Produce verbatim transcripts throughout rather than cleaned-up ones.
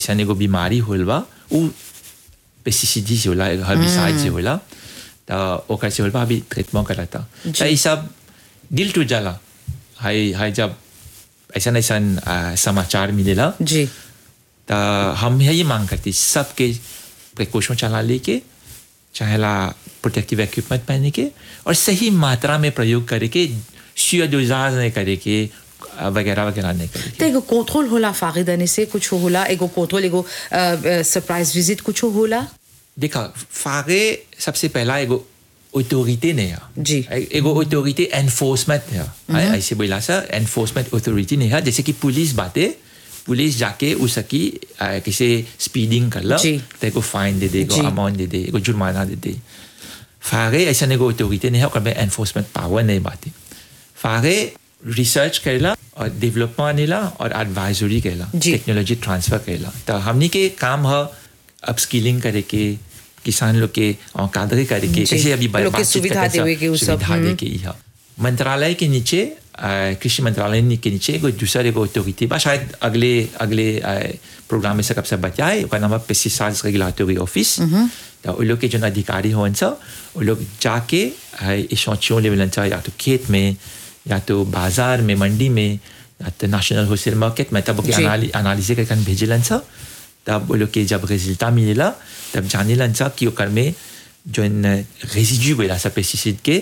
ऐसा एगो बीमारी होल बा उ पेस्टिसाइड से होला हर्बिसाइड से होला तो ओकर से होला अभी ट्रीटमेंट करता तो ये सब दिल टूट जाला हाय हाय जब ऐसा ऐसा समाचार मिलेला जी तो हम यही मांग करती सबके प्रिकॉशन चला लेके चाहेला प्रोटेक्टिव इक्विपमेंट पहने के और सही मात्रा में प्रयोग करके सुई डोजाज नहीं करके वगैरह वगैरह नहीं करके तो एगो कंट्रोल होला फागिदाने से कुछ होला एगो कंट्रोल एगो सरप्राइज विजिट कुछ होला देखा फागे सबसे पहला एगो ऑथोरिटी नहीं है जी एगो ऑथोरिटी एनफोर्समेंट है ऐसे बोला सा एनफोर्समेंट ऑथोरिटी नहीं है जैसे कि पुलिस बातें पुलिस जाके उसकी किसी स्पीडिंग कर ला तो एगो फाइन दे दे एगो अमाउंट दे दे एगो जुर्माना दे दे फागे ऐसा एगो ऑथोरिटी नहीं है और में एनफोर्समेंट पावर नहीं बातें फागे रिसर्च करेला और डेवलपमेंट नेला और एडवाइजरी करेला टेक्नोलॉजी ट्रांसफर करेला तो हमनी के काम है अपस्किलिंग करे के किसान लोग के कादरे करे के कैसे अभी सुविधा देवे के सुविधा दे के है मंत्रालय के नीचे कृषि मंत्रालय के नीचे एगो दूसरा एगो ऑथोरिटी बा शायद अगले अगले प्रोग्राम में से कब से बताए ओकर नाम पेस्टिसाइड्स रेगुलेटरी ऑफिस तो वो लोग के जो अधिकारी हों सा वो लोग जाके इशोचियों लेवल या तो खेत में या तो बाजार में मंडी में या तो नेशनल होलसेल मार्केट में तब एनालिसिस करके भेजलन सा तब वो लोग के जब रिजल्ट मिलेला तब जाने लन सा कि ओकर में जो रेसिड्यू बोला सा पेस्टिसाइड के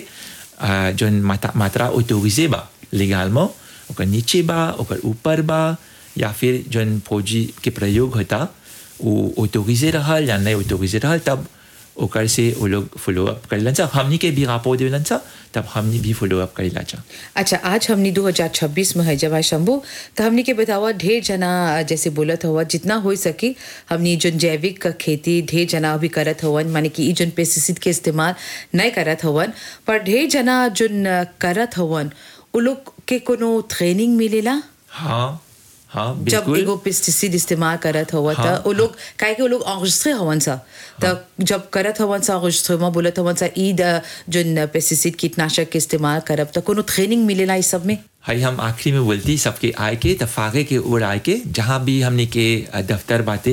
जो मात्रा ऑथोराइजे बा लीगलमें ओकर नीचे बा ओकर ऊपर बा या फिर जो फौजी के प्रयोग होता वो ऑथोराइजे रहल या नहीं ऑथोराइजे रहल तब ओकर से वो लोग फॉलो अप कर लन सा हमनी के भी रापोर्ट देलन सा तब हमनी भी फॉलो अप कर ला चा अच्छा आज हमनी दो हज़ार छब्बीस में है जब आज शंभू तो हमनी के बतावा ढेर जना जैसे बोलत हुआ जितना हो सके हमनी जो जैविक खेती ढेर जना भी करत हवन माने कि जो पेस्टिसाइड के इस्तेमाल नहीं करत हवन पर ढेर जना जो करत हवन वो लोग के कोनो ट्रेनिंग मिलेला हाँ हाँ जब एगो पेस्टिसाइड इस्तेमाल करत हुआ था वो लोग काहे के वो लोग enregistré हवन सा तब जब करत हवन सा enregistrement बोलत हवन सा ई जो पेस्टिसाइड कीटनाशक के इस्तेमाल करब तो कोनो ट्रेनिंग मिलेला इस सब में हाई हम आखिरी में बोलती सबके आए के तफाके के ओर आए के जहाँ भी हमने के दफ्तर बातें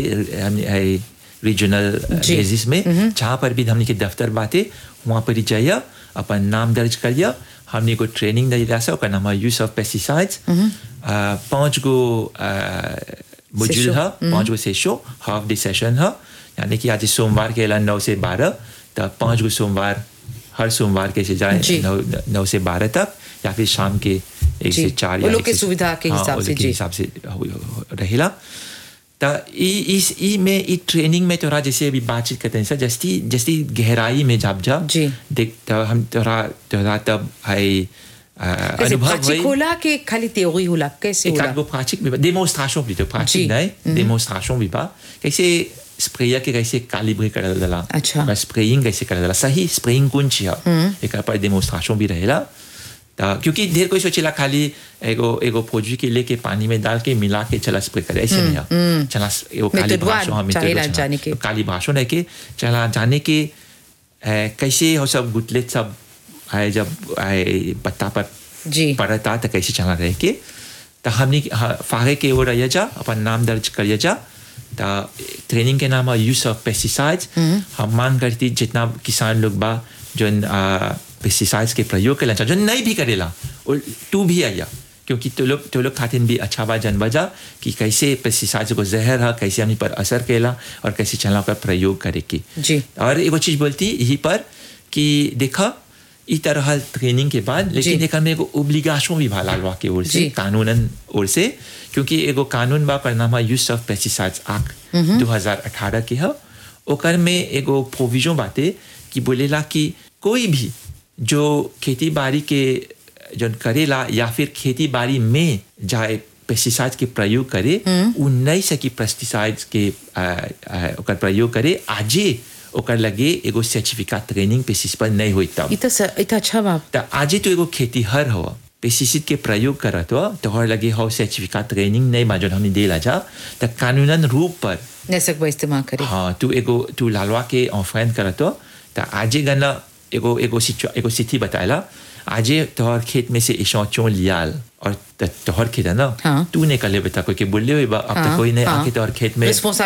रीजनल बेसिस में जहाँ पर भी हमने के दफ्तर बातें वहाँ पर ही जाइए अपन नाम दर्ज करिए हमने को ट्रेनिंग दिला सा ओकर नाम है यूज ऑफ पेस्टिसाइड्स पांच गो मॉड्यूल है पांच गो सेशो हाफ डे सेशन है यानी कि आज सोमवार के ला नौ से बारह तब पांच गो सोमवार हर सोमवार के से जाए नौ नौ से बारह तक या फिर शाम के एक से चार या लोग की सुविधा के हिसाब से जी हिसाब से रहेला तो इस ई में ई ट्रेनिंग में तोरा जैसे अभी बातचीत करते हैं सर जैसी जैसी गहराई में जाप जा देख तो हम तोरा तोरा तब है अनुभव होला के खाली थ्योरी होला कैसे होला एक आगो प्राचिक भी डेमोन्स्ट्रेशन भी तो प्राचिक नहीं डेमोन्स्ट्रेशन भी बा कैसे स्प्रेयर के कैसे कैलिब्रेट कर देला अच्छा स्प्रेइंग कैसे कर देला सही स्प्रेइंग कौन ची है एक पर डेमोन्स्ट्रेशन भी रहेला क्योंकि ढेर कोई सोचेला खाली एगो एगो फौजी के लेके पानी में डाल के मिला के चला स्प्रे करे ऐसे नहीं है चला वो काली भाषा हम तो काली भाषा है कि चला जाने के कैसे हो सब गुटले सब है जब पत्ता पर पड़ता तो कैसे चला रहे के तो हमने फागे के वो रह जा अपन नाम दर्ज करिए जा तो ट्रेनिंग के नाम है यूज ऑफ पेस्टिसाइड्स हम मांग करती जितना किसान लोग बा जो पेस्टिसाइड्स के प्रयोग करना जो नहीं भी करेला और तू भी आया क्योंकि तो लोग तो लोग खातिर भी अच्छा बात जान बजा कि कैसे पेस्टिसाइड्स को जहर है कैसे हम पर असर केला और कैसे चला का प्रयोग करे की जी और एक चीज़ बोलती यही पर कि देखा इस तरह ट्रेनिंग के बाद लेकिन एक में एगो ओब्लिगेशन भी भाला लवा के ओर से कानूनन ओर से क्योंकि एगो कानून बा पर नाम है यूज ऑफ पेस्टिसाइड्स एक्ट दो हज़ार अठारह के है ओकर में एगो प्रोविजन बाते कि बोलेला कि कोई भी जो खेती बाड़ी के जो करेला या फिर खेती बाड़ी में जाए पेस्टिसाइड्स के प्रयोग करे उ नहीं सकी पेस्टिसाइड्स के ओकर प्रयोग करे आजे ओकर लगे एगो सर्टिफिकेट ट्रेनिंग पेस्टिसाइड पर नहीं होई तब इतना इतना अच्छा बात तो आजे तो एगो खेती हर हो पेस्टिसाइड के प्रयोग करत हो तो हर लगे हो सर्टिफिकेट ट्रेनिंग नहीं बाजन हमने देला जा तो कानूनन रूप पर नहीं सकबो इस्तेमाल करे हाँ तू एगो तू लालवा के ऑफेंड करत हो तो आजे गना एगो एगो एगो स्थिति बताएला आजे तोहर खेत में से इशोचों लियाल और त- तोहर खेत है ना हाँ। तू निकाले बेटा कोई के बोले अब तक हाँ, कोई नहीं हाँ। आके तोहर खेत में Responsibility